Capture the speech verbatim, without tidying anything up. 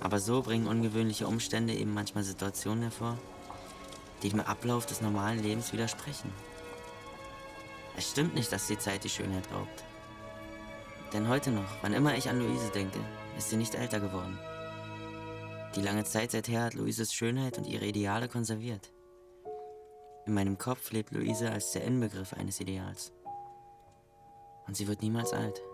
Aber so bringen ungewöhnliche Umstände eben manchmal Situationen hervor, die dem Ablauf des normalen Lebens widersprechen. Es stimmt nicht, dass die Zeit die Schönheit raubt. Denn heute noch, wann immer ich an Luise denke, ist sie nicht älter geworden. Die lange Zeit seither hat Luises Schönheit und ihre Ideale konserviert. In meinem Kopf lebt Luise als der Inbegriff eines Ideals. Und sie wird niemals alt.